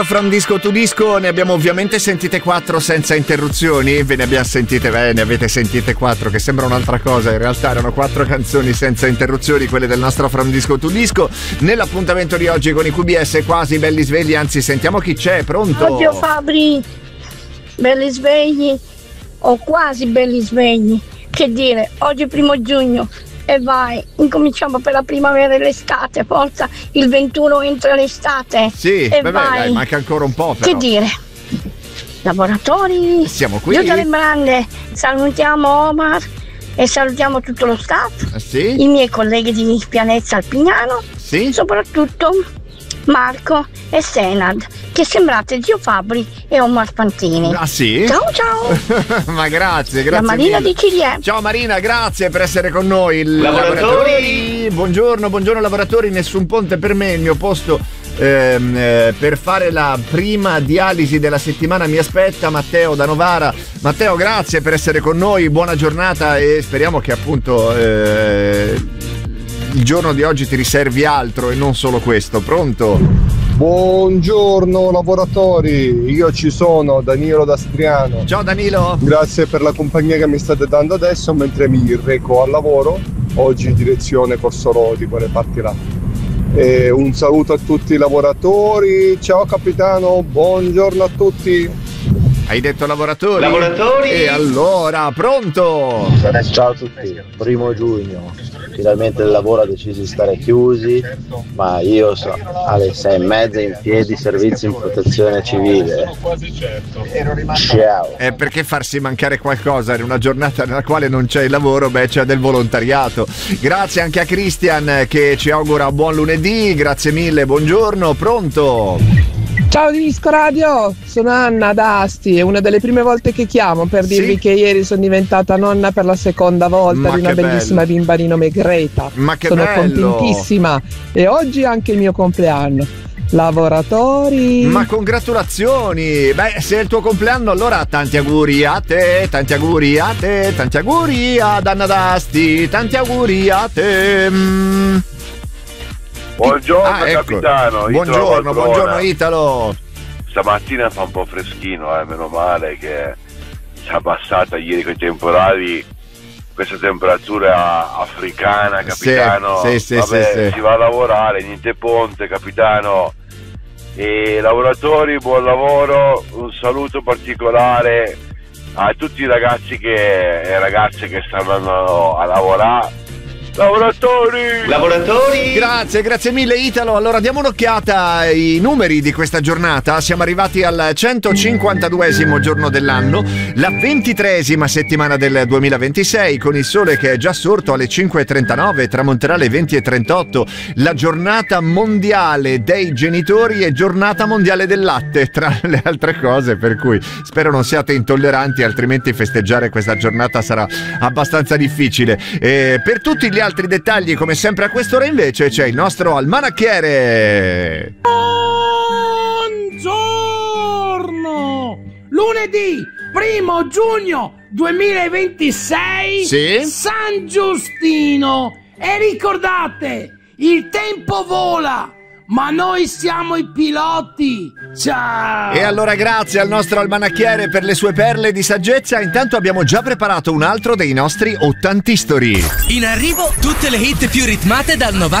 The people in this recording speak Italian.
From Disco to Disco ne abbiamo ovviamente sentite 4 senza interruzioni. Ve ne abbiamo sentite, ne avete sentite 4 che sembra un'altra cosa, in realtà erano 4 canzoni senza interruzioni, quelle del nostro From Disco to Disco. Nell'appuntamento di oggi con i QBS quasi belli svegli, anzi sentiamo chi c'è, pronto? Oddio Fabri, belli svegli o quasi belli svegli, che dire, oggi è 1 giugno e vai, incominciamo per la primavera e l'estate, forza, il 21 entra l'estate. Sì, e vabbè, vai. dai, manca ancora un po' però. Che dire, lavoratori, siamo qui. Giulia Le Brande, salutiamo Omar e salutiamo tutto lo staff, sì? I miei colleghi di Pianezza Alpignano, sì? Soprattutto Marco e Senad, che sembrate Zio Fabri e Omar Fantini. Ah sì? Ciao ciao. Ma grazie La Marina mille. di Ciriè. Ciao Marina, grazie per essere con noi. Lavoratori. Buongiorno lavoratori, nessun ponte per me, il mio posto per fare la prima dialisi della settimana mi aspetta. Matteo da Novara. Matteo, grazie per essere con noi, buona giornata e speriamo che appunto il giorno di oggi ti riservi altro e non solo questo. Pronto? Buongiorno lavoratori, io ci sono, Danilo D'Astriano. Ciao Danilo. Grazie per la compagnia che mi state dando adesso mentre mi reco al lavoro, oggi in direzione Corso Rodi, quelle parti là. E un saluto a tutti i lavoratori, ciao capitano, buongiorno a tutti. Hai detto lavoratori? Lavoratori. E allora, pronto? Ciao a tutti, 1 giugno, finalmente il lavoro ha deciso di stare chiusi, ma io sono alle 6:30 in piedi, servizi in protezione civile. Ciao. È perché farsi mancare qualcosa in una giornata nella quale non c'è il lavoro, c'è del volontariato. Grazie anche a Christian che ci augura buon lunedì, grazie mille, buongiorno, pronto? Ciao di Disco Radio, sono Anna da Asti, è una delle prime volte che chiamo per dirvi che ieri sono diventata nonna per la seconda volta. Ma di una che bellissima bimba di nome Greta. Ma che sono bello. contentissima e oggi è anche il mio compleanno. Lavoratori. Ma congratulazioni! Se è il tuo compleanno allora tanti auguri a te, tanti auguri a te, tanti auguri ad Anna d'Asti, tanti auguri a te. Buongiorno ecco. capitano. Buongiorno Italo. Stamattina fa un po' freschino, meno male che si è abbassata ieri con i temporali, questa temperatura africana, capitano. Sì. Si va a lavorare, niente ponte, capitano. E lavoratori, buon lavoro, un saluto particolare a tutti i ragazzi e ragazze che stanno andando a lavorare. Lavoratori. Grazie mille Italo. Allora diamo un'occhiata ai numeri di questa giornata. Siamo arrivati al 152esimo giorno dell'anno, la 23esima settimana del 2026, con il sole che è già sorto alle 5:39, tramonterà alle 20:38, la giornata mondiale dei genitori e giornata mondiale del latte, tra le altre cose, per cui spero non siate intolleranti, altrimenti festeggiare questa giornata sarà abbastanza difficile. Per tutti gli altri dettagli, come sempre a quest'ora invece, c'è il nostro almanacchiere. Buongiorno! Lunedì 1 giugno 2026, sì? San Giustino. E ricordate, il tempo vola, ma noi siamo i piloti. Ciao! E allora grazie al nostro almanacchiere per le sue perle di saggezza. Intanto abbiamo già preparato un altro dei nostri 80 history. In arrivo tutte le hit più ritmate dal 90